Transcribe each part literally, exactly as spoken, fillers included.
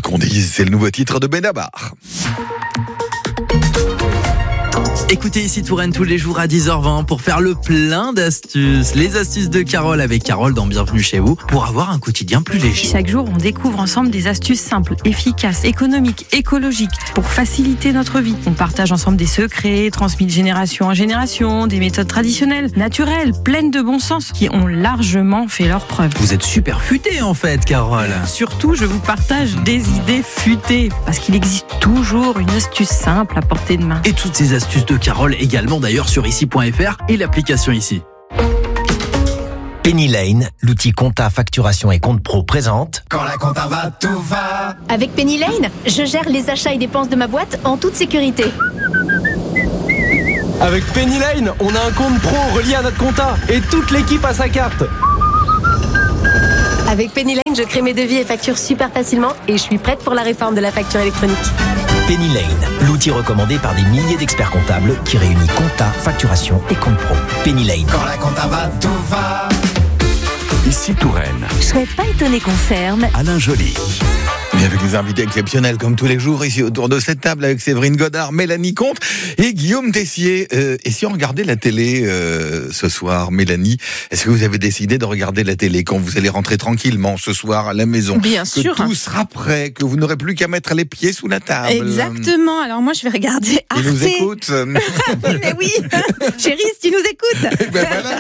qu'on dise, c'est le nouveau titre de Benabar. Écoutez ici Touraine tous les jours à dix heures vingt pour faire le plein d'astuces. Les astuces de Carole avec Carole dans Bienvenue chez vous pour avoir un quotidien plus léger. Chaque jour, on découvre ensemble des astuces simples, efficaces, économiques, écologiques pour faciliter notre vie. On partage ensemble des secrets transmis de génération en génération, des méthodes traditionnelles, naturelles, pleines de bon sens qui ont largement fait leurs preuves. Vous êtes super futée en fait, Carole. Surtout, je vous partage des idées futées parce qu'il existe toujours une astuce simple à portée de main. Et toutes ces astuces de Carole également d'ailleurs sur ici point f r et l'application ici. Penny Lane, l'outil compta, facturation et compte pro présente. Quand la compta va, tout va. Avec Penny Lane, je gère les achats et dépenses de ma boîte en toute sécurité. Avec Penny Lane, on a un compte pro relié à notre compta et toute l'équipe a sa carte. Avec Penny Lane, je crée mes devis et factures super facilement et je suis prête pour la réforme de la facture électronique. Penny Lane, l'outil recommandé par des milliers d'experts comptables qui réunit compta, facturation et compte pro. Penny Lane. Quand la compta va, tout va. Ici Touraine. Je serais pas étonnée qu'on ferme. Alain Joly. Et avec des invités exceptionnels comme tous les jours ici autour de cette table avec Séverine Godard, Mélanie Comte et Guillaume Tessier. Euh, et si on regardait la télé euh, ce soir, Mélanie, est-ce que vous avez décidé de regarder la télé quand vous allez rentrer tranquillement ce soir à la maison? Bien que sûr. Que tout sera prêt, que vous n'aurez plus qu'à mettre les pieds sous la table. Exactement. Alors moi, je vais regarder Arte. Ils nous écoutent. Mais oui, chérie, si tu nous écoutes. Ben voilà.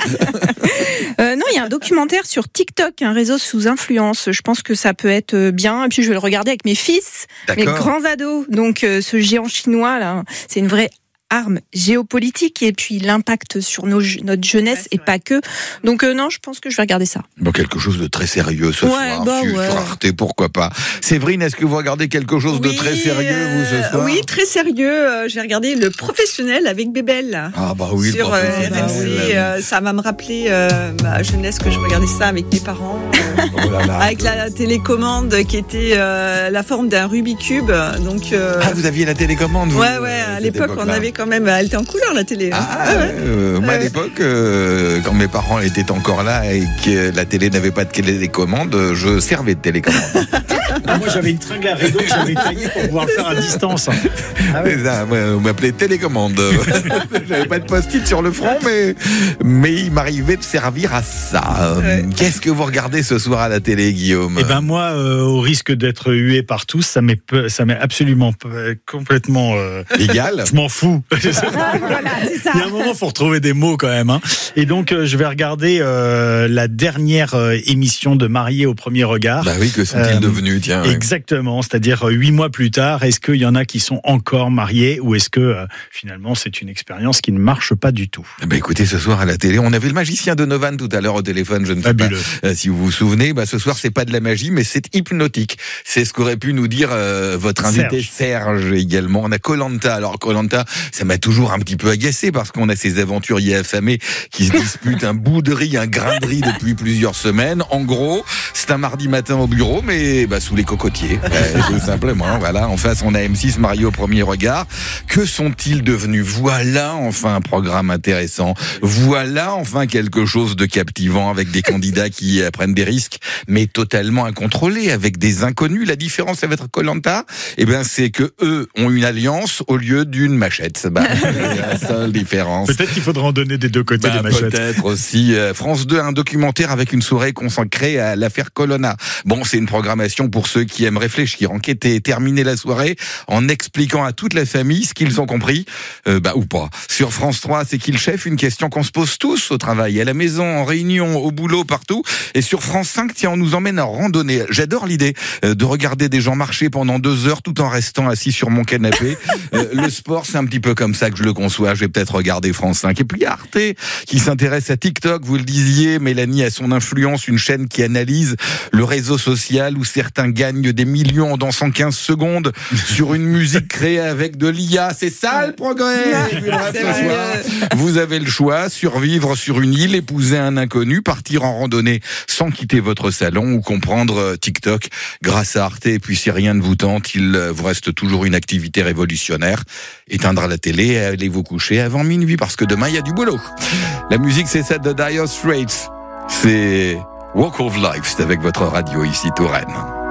euh, non, il y a un documentaire sur TikTok, un réseau sous influence. Je pense que ça peut être bien. Et puis je vais le regarder avec mes fils, mes grands ados. Donc euh, ce géant chinois là, c'est une vraie arme géopolitique et puis l'impact sur nos, notre jeunesse ouais, et vrai. Pas que. Donc euh, non, je pense que je vais regarder ça. Bon, quelque chose de très sérieux ce ouais, soir. Bah, sur ouais. Arte, pourquoi pas. Séverine, est-ce que vous regardez quelque chose oui, de très sérieux vous ce soir? Oui, très sérieux. Euh, je vais regarder Le Professionnel avec Bébel. Ah bah oui, sur le euh, R M C. Euh, ça va me rappeler euh, ma jeunesse que je regardais ça avec mes parents. Euh, oh là là. Avec la télécommande qui était euh, la forme d'un Rubik's Cube. Donc, euh, ah, vous aviez la télécommande vous, Ouais, ouais. À l'époque, on avait quand même. Elle était en couleur la télé. Ah, ah ouais. euh, moi à l'époque, euh, quand mes parents étaient encore là et que la télé n'avait pas de télécommande, je servais de télécommande. Ah, moi j'avais une tringle à rideau que j'avais taillée pour pouvoir le faire à distance. Ah ouais. Ça, ouais, on m'appelait télécommande. J'avais pas de post-it sur le front, mais, mais il m'arrivait de servir à ça. Ouais. Qu'est-ce que vous regardez ce soir à la télé, Guillaume? Eh ben moi, euh, au risque d'être hué par tous, ça m'est, ça m'est absolument complètement euh, égal. Je m'en fous. Voilà, c'est ça. Il y a un moment, il faut retrouver des mots quand même. Hein. Et donc, euh, je vais regarder euh, la dernière euh, émission de Mariés au premier regard. Bah oui, que sont-ils euh, devenus, tiens. Ouais. Exactement, c'est-à-dire huit mois plus tard, est-ce qu'il y en a qui sont encore mariés ou est-ce que euh, finalement c'est une expérience qui ne marche pas du tout? Bah écoutez, ce soir à la télé, on avait le magicien de Novan tout à l'heure au téléphone, je ne sais Fabuleux. pas euh, si vous vous souvenez. Bah ce soir, c'est pas de la magie, mais c'est hypnotique. C'est ce qu'aurait pu nous dire euh, votre invité Serge. Serge également. On a Koh-Lanta. Alors Koh-Lanta, ça m'a toujours un petit peu agacé parce qu'on a ces aventuriers affamés qui se disputent un bout de riz, un grain de riz depuis plusieurs semaines. En gros, c'est un mardi matin au bureau, mais bah, sous les cocotiers, euh, tout simplement. Voilà, en face, on a M six, Mariés au premier regard. Que sont-ils devenus? Voilà enfin un programme intéressant. Voilà enfin quelque chose de captivant avec des candidats qui euh, prennent des risques, mais totalement incontrôlés, avec des inconnus. La différence avec Koh-Lanta, eh ben, c'est que eux ont une alliance au lieu d'une machette. Bah, c'est la seule différence. Peut-être qu'il faudra en donner des deux côtés bah, des machettes. Peut-être aussi. Euh, France deux, un documentaire avec une soirée consacrée à l'affaire Colonna. Bon, c'est une programmation pour ceux qui aiment réfléchir, enquêter, terminer la soirée en expliquant à toute la famille ce qu'ils ont compris, euh, bah ou pas. Sur France trois, c'est qui le chef? Une question qu'on se pose tous au travail, à la maison, en réunion, au boulot, partout. Et sur France cinq, tiens, on nous emmène en randonnée. J'adore l'idée euh, de regarder des gens marcher pendant deux heures tout en restant assis sur mon canapé. euh, le sport, c'est un petit peu comme ça que je le conçois. Je vais peut-être regarder France cinq. Et puis Arte, qui s'intéresse à TikTok, vous le disiez, Mélanie a son influence, une chaîne qui analyse le réseau social où certains gagnent des millions en dansant quinze secondes sur une musique créée avec de l'I A. C'est ça le progrès. Ce soir, vous avez le choix, survivre sur une île, épouser un inconnu, partir en randonnée sans quitter votre salon ou comprendre TikTok grâce à Arte. Et puis si rien ne vous tente, il vous reste toujours une activité révolutionnaire. Éteindre la télé et aller vous coucher avant minuit parce que demain il y a du boulot. La musique, c'est celle de Dire Straits. C'est Walk of Life, c'est avec votre radio ici Touraine.